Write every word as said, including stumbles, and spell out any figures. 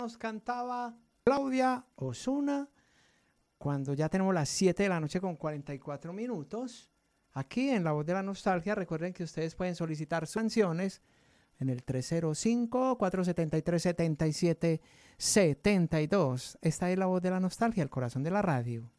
Nos cantaba Claudia Osuna cuando ya tenemos las siete de la noche con cuarenta y cuatro minutos. Aquí en La Voz de la Nostalgia, recuerden que ustedes pueden solicitar sus canciones en el tres cero cinco, cuatro siete tres, siete siete siete dos. Esta es La Voz de la Nostalgia, el corazón de la radio.